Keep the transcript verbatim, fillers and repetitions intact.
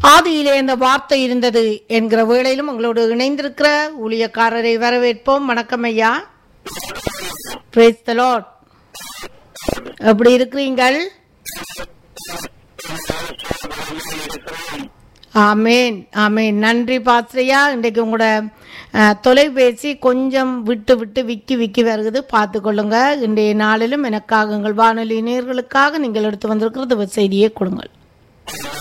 ஆதியிலே இந்த வார்த்தை இருந்தது என்கிற வேளையிலும் உங்களோடு இணைந்திருக்கிற ஊழியக்காரரை வரவேற்போம். வணக்கம் ஐயா. Praise the Lord. எப்படி இருக்கிறீங்கள்? ஆமேன் ஆமேன். நன்றி பாஸ்ரையா. இன்றைக்கு உங்களோட தொலைபேசி கொஞ்சம் விட்டு விட்டு விக்கி விக்கி வருகிறது, பார்த்து கொள்ளுங்க. இன்றைய நாளிலும் எனக்காக உங்கள் வானொலி நேயர்களுக்காக நீங்கள் எடுத்து வந்திருக்கிறது செய்தியை கொடுங்கள்.